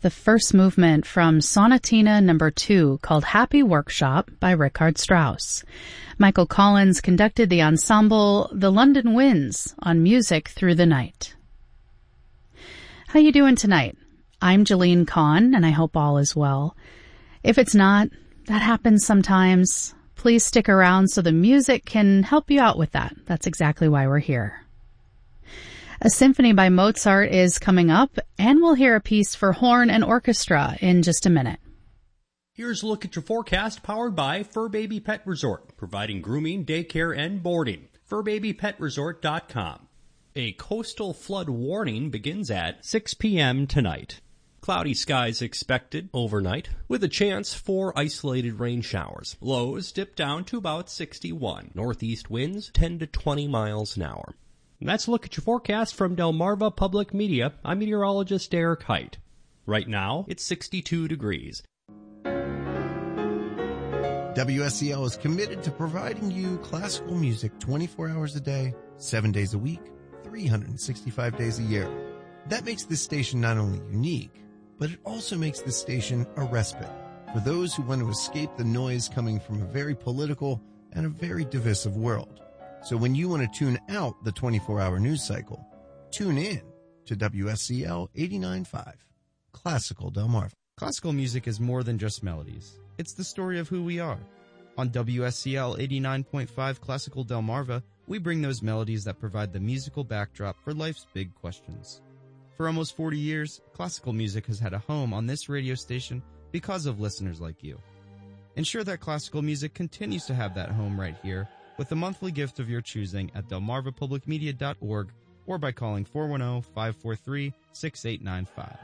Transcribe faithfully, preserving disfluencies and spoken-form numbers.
the first movement from Sonatina number two, called Happy Workshop by Richard Strauss. Michael Collins conducted the ensemble The London Winds on Music Through the Night. How you doing tonight? I'm Jeline Kahn, and I hope all is well. If it's not, that happens sometimes. Please stick around so the music can help you out with that. That's exactly why we're here. A symphony by Mozart is coming up, and we'll hear a piece for horn and orchestra in just a minute. Here's a look at your forecast, powered by Fur Baby Pet Resort, providing grooming, daycare, and boarding. fur baby pet resort dot com. A coastal flood warning begins at six p.m. tonight. Cloudy skies expected overnight, with a chance for isolated rain showers. Lows dip down to about sixty-one. Northeast winds ten to twenty miles an hour. And that's a look at your forecast from Delmarva Public Media. I'm meteorologist Derek Height. Right now, it's sixty-two degrees. W S C L is committed to providing you classical music twenty-four hours a day, seven days a week, three hundred sixty-five days a year. That makes this station not only unique, but it also makes this station a respite for those who want to escape the noise coming from a very political and a very divisive world. So when you want to tune out the twenty-four hour news cycle, tune in to W S C L eighty-nine point five, Classical Delmarva. Classical music is more than just melodies. It's the story of who we are. On W S C L eighty-nine point five Classical Delmarva, we bring those melodies that provide the musical backdrop for life's big questions. For almost forty years, classical music has had a home on this radio station because of listeners like you. Ensure that classical music continues to have that home right here with a monthly gift of your choosing at delmarva public media dot org or by calling four one zero, five four three, six eight nine five.